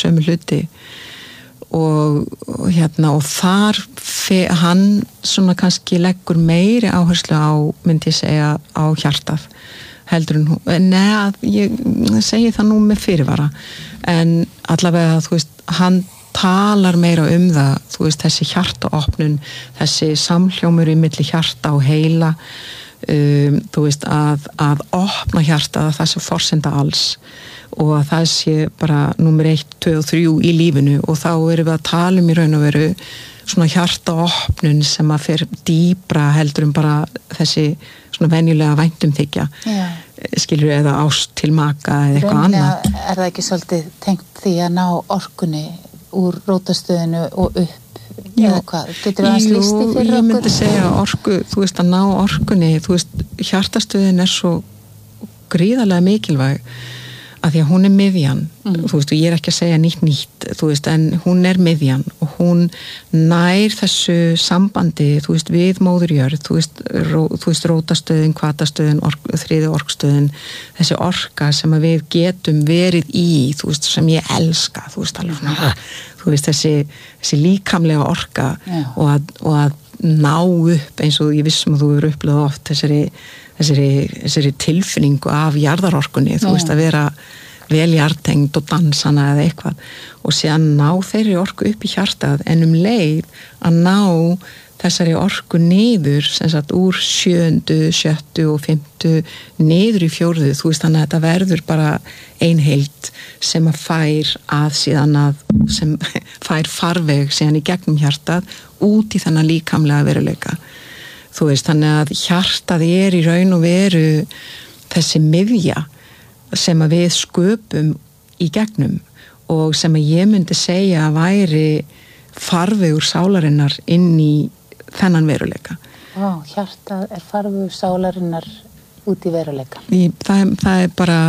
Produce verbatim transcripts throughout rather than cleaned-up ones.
sömu hluti og, og hérna og þar fe, hann svona kannski leggur meiri áherslu á, myndi ég segja, á hjartað heldur en hún, neða, ég segi það nú með fyrirvara en allavega, þú veist, hann talar meira um það, þú veist, þessi hjartaopnun, þessi samhljómur í milli hjarta og heila um, þú veist, að, að opna hjartað, að það sé forsenda alls og að það sé bara númer eitt, tvö og þrjú í lífinu og þá erum við að tala um í raun og veru svona hjartaopnun sem að fer dýpra heldur um bara þessi svona venjulega væntumþykja yeah. skilur eða ást til maka eða eitthvað annað. Er það ekki svolítið tengt því að ná orkunni úr rótastöðinu og upp eða hvað? Getur það að slýsti fyrir okkur? Jú, ég myndi segja orku, þú veist að ná orkunni, þú veist, hjartastöðin er svo gríðarlega mikilvæg að því að hún er miðjan, mm. þú veist, og ég er ekki að segja nýtt nýtt, þú veist, en hún er miðjan og hún nær þessu sambandi, þú veist, við móður jörð, þú veist, ró, þú veist rótastöðin, kvatastöðin, ork, þriði orkstöðin, þessi orka sem að við getum verið í, þú veist, sem ég elska, þú veist, alveg svona, þú veist, þessi, þessi líkamlega orka yeah. og, að, og að ná upp eins og ég vissum að þú eru upplöðu oft þessari Þessari, þessari tilfinningu af jarðarorkunni, þú veist, að vera vel jarðtengd og dansana eða eitthvað og síðan ná þeirri orku upp í hjartað en um leið að ná þessari orku niður sem sagt úr sjöndu, sjöttu og fimmtu niður í fjórðu, þú veist, þannig að þetta verður bara ein heild sem að fær að síðan að sem fær farveg síðan í gegnum hjartað út í þennan líkamlega veruleika. Þú veist, þannig að hjartað er í raun og veru þessi miðja sem að við sköpum í gegnum og sem að ég myndi segja að væri farvegur sálarinnar inn í þennan veruleika. Vá, hjartað er farvegur sálarinnar út í veruleika. Í, það, það er bara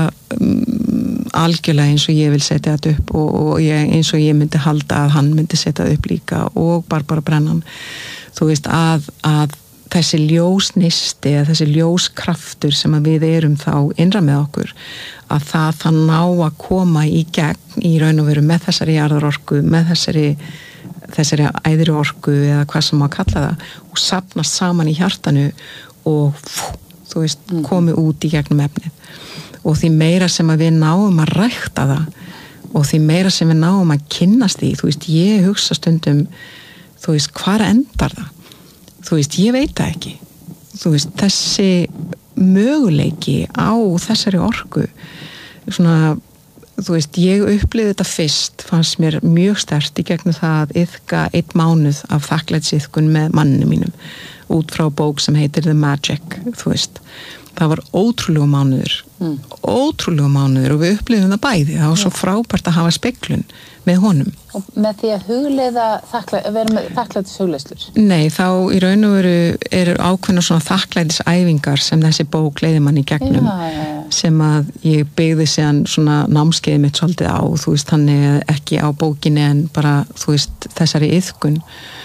um, algjörlega eins og ég vil setja þetta upp og, og ég, eins og ég myndi halda að hann myndi setja þetta upp líka og Barbara Brennan. Þú veist, að, að þessi ljósnisti eða þessi ljóskraftur sem að við erum þá innra með okkur að það það ná að koma í gegn í raun og veru með þessari jarðarorku, með þessari þessari æðri orku eða hvað sem maður kalla það og safnast saman í hjartanu og fú, þú veist, mm. komi út í gegnum efnið og því meira sem að við náum að rækta það og því meira sem við náum að kynnast því, þú veist, ég hugsa stundum þú veist, hvar endar það? Þú veist, ég veit það ekki. Þú veist, þessi möguleiki á þessari orku, svona, þú veist, ég upplifði þetta fyrst, fannst mér mjög sterkt í gegnum það að iðka einn mánuð af þakklætisiðkun með manninu mínum, út frá bók sem heitir The Magic, þú veist. Það var ótrúlegu mánuður, mm. ótrúlegu mánuður og við upplifðum það bæði. Það var svo frábært að hafa speglun með honum. Og með því að hugleiða, þakklæ, vera með þakklætis hugleiðslur? Nei, þá í raun og veru eru ákveðna svona þakklætisæfingar sem þessi bók leiði mann í gegnum, já, já, já. Sem að ég byggði síðan svona námskeiði mitt svolítið á, þú veist, þannig ekki á bókinni en bara, þú veist, þessari iðkun.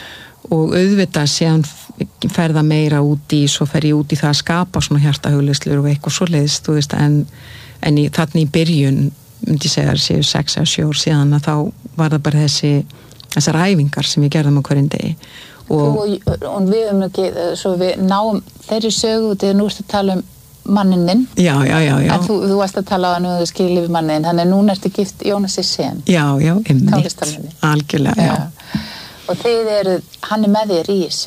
Og auðvitað síðan ferða meira út í, svo fer ég út í það að skapa svona hjartahugleiðslur og eitthvað svoleiðis, þú veist, en, en í, þannig í byrjun, myndi ég segja, séu sex eða sjö ár síðan að þá var það bara þessi, þessar æfingar sem við gerðum á hverjum degi. Og, og, og við um ekki, svo við náum þeirri sögu, þegar nú ertu að tala um manninn þinn. Já, já, já, já. En þú, þú varst að tala á hann og þú skilur við manninn, þannig að núna ertu gift Jónasi Sen. Já, já, einmitt. Algjörlega, já. já. Og þeir eru, hann er með þér í þessu?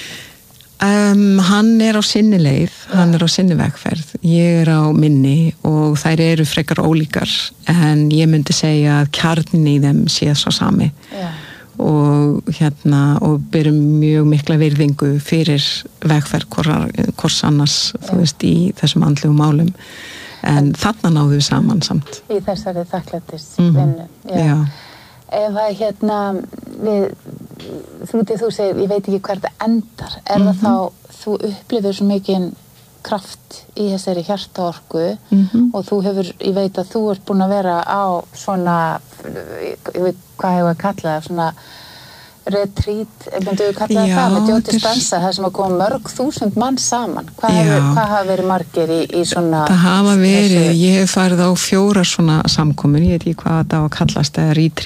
Um, hann er á sinni leið, ja. Hann er á sinni vegferð, ég er á minni og þær eru frekar ólíkar en ég myndi segja að kjarnin í þeim sé svo sami ja. Og hérna og byrjum mjög mikla virðingu fyrir vegferð hvors annars ja. Þú veist í þessum andlegu málum en, en þarna náðum við saman samt. Í þessari þakklætis vinnu, mm-hmm. já. Já. Ef að hérna við, þú, þú segir, ég veit ekki hver þetta endar, er mm-hmm. það þá, þú upplifir svo mikinn kraft í þessari hjartaorku mm-hmm. og þú hefur, ég veit að þú ert búin að vera á svona, ég veit hvað hefur að kalla það, svona retreat, myndu við kalla það það, með Joe Dispenza, það sem að koma mörg þúsund mann saman. Hvað, hefur, hvað hafa verið margir í, í svona... Það hafa verið, þessu... ég hef farið á fjórar svona samkomur, ég veit ekki hvað það á að kallast, eða retreat